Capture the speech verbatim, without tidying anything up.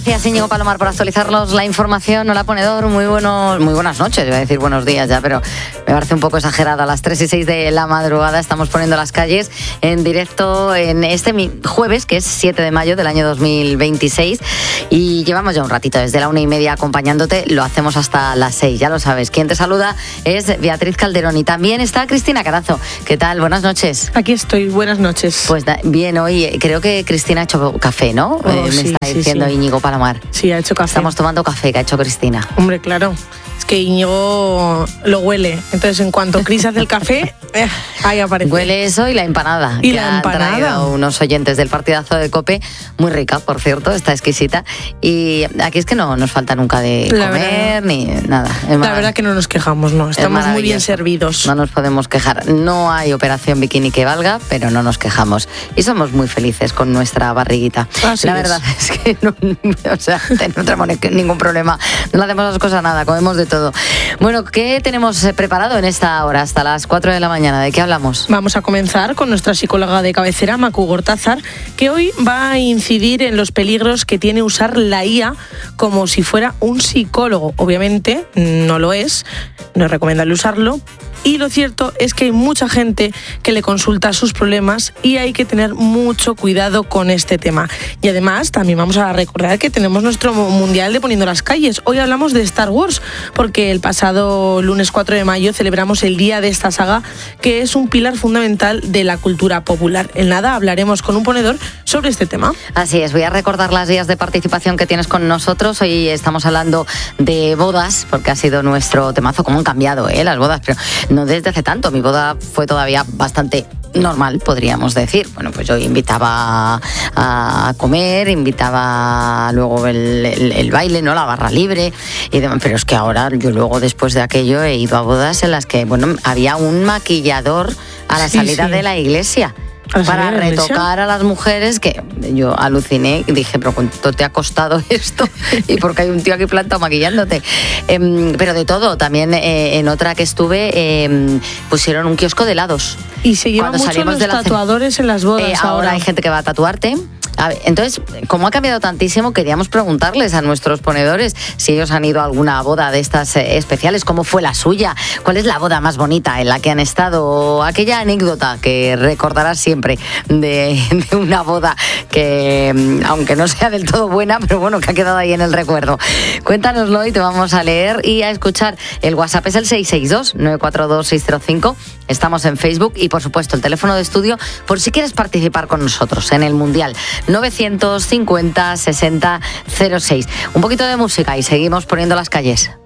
Gracias, Íñigo Palomar, por actualizarnos la información. Hola, ponedor, muy, buenos, muy buenas noches. Iba a decir buenos días ya, pero me parece un poco exagerada. A las tres y seis de la madrugada estamos poniendo las calles en directo en este jueves, que es siete de mayo del año dos mil veintiséis. Y llevamos ya un ratito, desde la una y media acompañándote. Lo hacemos hasta las seis, ya lo sabes. Quien te saluda es Beatriz Calderón y también está Cristina Carazo. ¿Qué tal? Buenas noches. Aquí estoy, buenas noches. Pues bien, hoy creo que Cristina ha hecho café, ¿no? Oh, eh, me sí, está sí, diciendo sí. Íñigo Palomar. Sí, ha hecho café. Estamos tomando café que ha hecho Cristina. Hombre, claro. Es que Íñigo lo huele. Entonces, en cuanto Cris hace el café, eh, ahí aparece. Huele eso y la empanada. Y que la empanada. Han traído unos oyentes del partidazo de COPE. Muy rica, por cierto, está exquisita. Y aquí es que no nos falta nunca de La comer verdad. ni nada. Es La mar- verdad que no nos quejamos, no. Estamos muy bien maravilloso. servidos. No nos podemos quejar. No hay operación bikini que valga, pero no nos quejamos. Y somos muy felices con nuestra barriguita. Así la es. verdad es que no, o sea, no tenemos ningún problema. No hacemos las cosas nada, comemos de todo. Bueno, ¿qué tenemos eh, preparado en esta hora hasta las cuatro de la mañana? ¿De qué hablamos? Vamos a comenzar con nuestra psicóloga de cabecera, Macu Gortázar, que hoy va a incidir en los peligros que tiene usar la I A como si fuera un psicólogo. Obviamente no lo es, no es recomendable usarlo. Y lo cierto es que hay mucha gente que le consulta sus problemas y hay que tener mucho cuidado con este tema. Y además también vamos a recordar que tenemos nuestro Mundial de Poniendo las Calles. Hoy hablamos de Star Wars porque el pasado lunes cuatro de mayo celebramos el día de esta saga, que es un pilar fundamental de la cultura popular. En nada hablaremos con un ponedor sobre este tema. Así es, voy a recordar las vías de participación que tienes con nosotros. Hoy estamos hablando de bodas, porque ha sido nuestro temazo. Cómo han cambiado ¿eh? las bodas, pero no desde hace tanto. Mi boda fue todavía bastante normal, podríamos decir. Bueno, pues yo invitaba a comer, invitaba luego el, el, el baile, ¿no? La barra libre y demás. Pero es que ahora yo luego, después de aquello, he ido a bodas en las que, bueno, había un maquillador a la Sí, salida sí. de la iglesia. ¿A la Para salida de la iglesia? retocar a las mujeres, que yo aluciné, dije, pero ¿cuánto te ha costado esto? Y porque hay un tío aquí plantado maquillándote. Eh, pero de todo, también eh, en otra que estuve eh, pusieron un kiosco de helados. Y se llevan Cuando mucho salimos los de la ce- tatuadores en las bodas Eh, ahora, ahora. hay gente que va a tatuarte. A ver, entonces, como ha cambiado tantísimo, queríamos preguntarles a nuestros ponedores si ellos han ido a alguna boda de estas eh, especiales, cómo fue la suya, cuál es la boda más bonita en la que han estado, o aquella anécdota que recordarás siempre de, de una boda que, mm, aunque no sea del todo buena, pero bueno, que ha quedado ahí en el recuerdo. Cuéntanoslo y te vamos a leer y a escuchar. El WhatsApp es el seis seis dos, nueve cuatro dos, seis cero cinco. Estamos en Facebook y, por supuesto, el teléfono de estudio por si quieres participar con nosotros en el Mundial. novecientos cincuenta, sesenta, cero seis. Un poquito de música y seguimos poniendo las calles.